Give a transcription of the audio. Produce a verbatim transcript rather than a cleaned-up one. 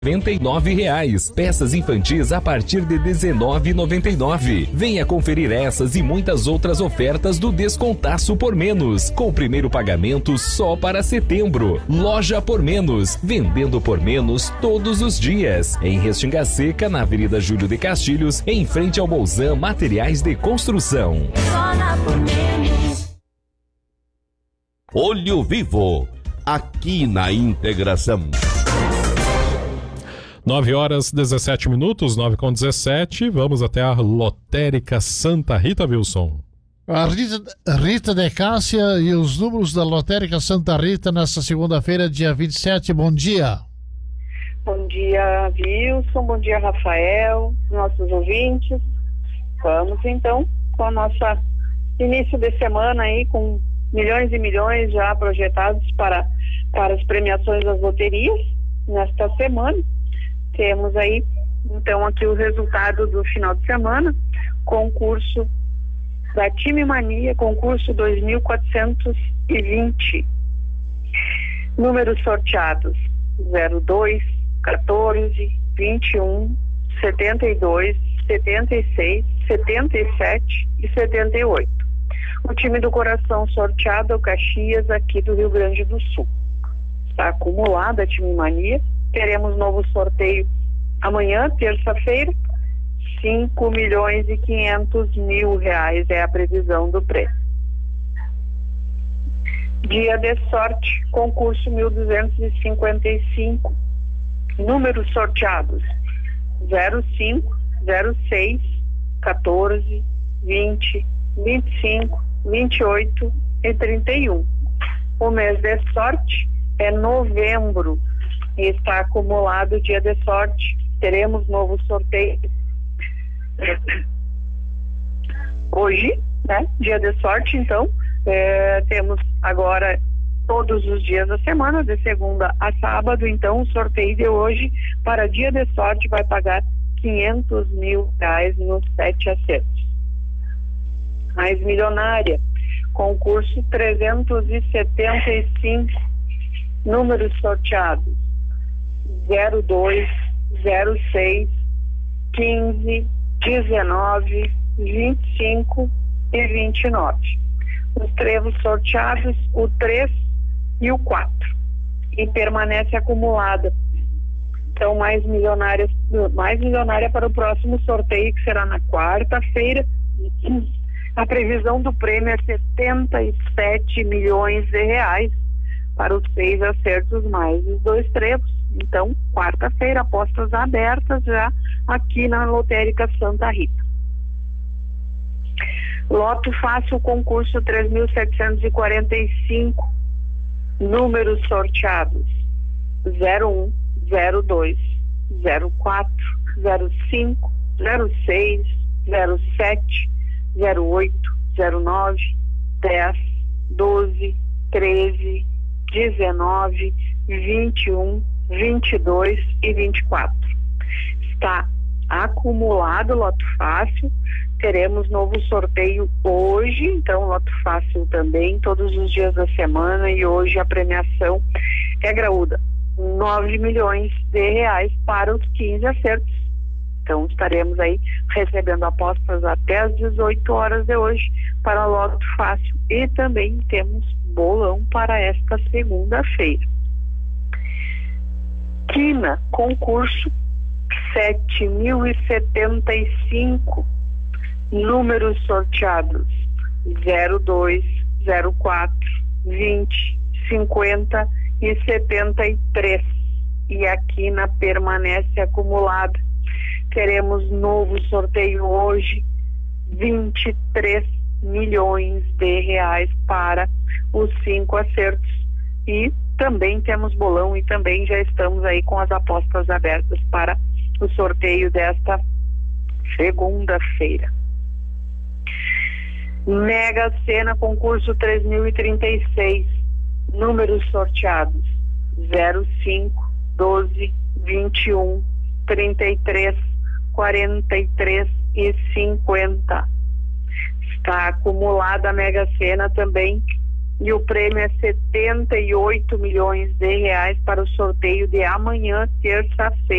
noventa e nove reais. Peças infantis a partir de dezenove e noventa e nove. Venha conferir essas e muitas outras ofertas do Descontaço por Menos, com o primeiro pagamento só para setembro. Loja por Menos, vendendo por menos todos os dias. Em Restinga Seca, na Avenida Júlio de Castilhos, em frente ao Bolzan Materiais de Construção. Olho Vivo, aqui na Integração. nove horas dezessete minutos, nove com dezessete. Vamos até a Lotérica Santa Rita, Wilson. A Rita, Rita de Cássia e os números da Lotérica Santa Rita nesta segunda-feira, dia vinte e sete. Bom dia. Bom dia, Wilson. Bom dia, Rafael, nossos ouvintes. Vamos então com a nossa início de semana aí com milhões e milhões já projetados para, para as premiações das loterias nesta semana. Temos aí, então, aqui o resultado do final de semana, concurso da Time Mania, concurso dois mil quatrocentos e vinte. Números sorteados: zero dois, quatorze, vinte e um, setenta e dois, setenta e seis, setenta e sete e setenta e oito. O time do coração sorteado é o Caxias, aqui do Rio Grande do Sul. Está acumulada a Time Mania. Teremos novo sorteio amanhã, terça-feira, cinco milhões e quinhentos mil reais é a previsão do prêmio. Dia de sorte, concurso mil duzentos e cinquenta e cinco. Números sorteados: zero cinco, zero seis, quatorze, vinte, vinte e cinco, vinte e oito e trinta e um. O mês de sorte é novembro. E está acumulado o dia de sorte. Teremos novo sorteio hoje, né? Dia de sorte, então. É, temos agora todos os dias da semana, de segunda a sábado. Então, o sorteio de hoje para dia de sorte vai pagar quinhentos mil reais nos sete acertos. Mais milionária, concurso trezentos e setenta e cinco. Números sorteados: zero dois, zero seis, quinze, dezenove, vinte e cinco e vinte e nove. Os trevos sorteados: o três e o quatro. E permanece acumulada. Então, mais milionária, mais milionária para o próximo sorteio, que será na quarta-feira. A previsão do prêmio é setenta e sete milhões de reais para os seis acertos mais os dois trevos. Então, quarta-feira, apostas abertas já aqui na Lotérica Santa Rita. Loto Fácil, concurso três mil setecentos e quarenta e cinco. Números sorteados: zero um, zero dois, zero quatro, zero cinco, zero seis, zero sete, zero oito, zero nove, dez, doze, treze, dezenove, vinte e um, vinte e dois e vinte e quatro. Está acumulado Loto Fácil. Teremos novo sorteio hoje, então Loto Fácil também, todos os dias da semana, e hoje a premiação é graúda, nove milhões de reais para os quinze acertos. Então estaremos aí recebendo apostas até às dezoito horas de hoje para Loto Fácil, e também temos bolão para esta segunda-feira. Quina, concurso sete mil e setenta e cinco. Números sorteados: zero dois, zero quatro, vinte, cinquenta e setenta e três. E a quina permanece acumulada. Teremos novo sorteio hoje: vinte e três milhões de reais para os cinco acertos. E também temos bolão, e também já estamos aí com as apostas abertas para o sorteio desta segunda-feira. Mega Sena, concurso três mil e trinta e seis. Números sorteados: zero cinco, doze, vinte e um, trinta e três, quarenta e três e cinquenta. Está acumulada a Mega Sena também, e o prêmio é setenta e oito milhões de reais para o sorteio de amanhã, terça-feira.